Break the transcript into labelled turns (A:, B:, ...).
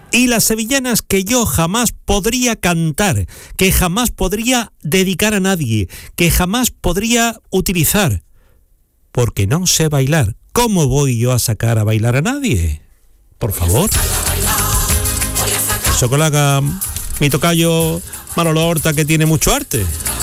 A: y las sevillanas que yo jamás podría cantar, que jamás podría dedicar a nadie, que jamás podría utilizar, porque no sé bailar. ¿Cómo voy yo a sacar a bailar a nadie? Por favor. Eso que lo haga mi tocayo Manolo Horta, que tiene mucho arte.